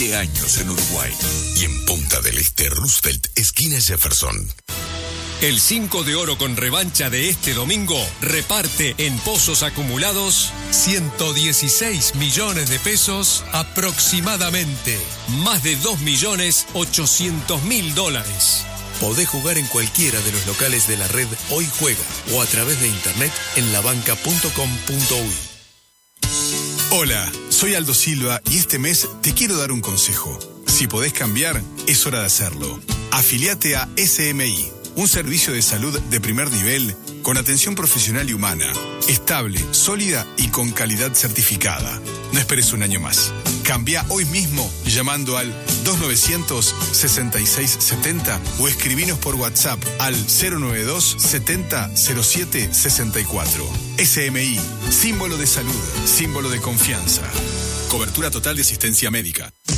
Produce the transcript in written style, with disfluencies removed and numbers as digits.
años en Uruguay. Y en Punta del Este, Roosevelt, esquina Jefferson. El 5 de oro con revancha de este domingo reparte en pozos acumulados 116 millones de pesos aproximadamente. Más de 2.800.000 dólares. Podés jugar en cualquiera de los locales de la red Hoy Juega o a través de internet en labanca.com.uy. Hola, soy Aldo Silva y este mes te quiero dar un consejo. Si podés cambiar, es hora de hacerlo. Afiliate a SMI, un servicio de salud de primer nivel con atención profesional y humana, estable, sólida y con calidad certificada. No esperes un año más. Cambia hoy mismo llamando al 2900-6670 o escribinos por WhatsApp al 092 70 07 64. SMI, símbolo de salud, símbolo de confianza. Cobertura total de asistencia médica.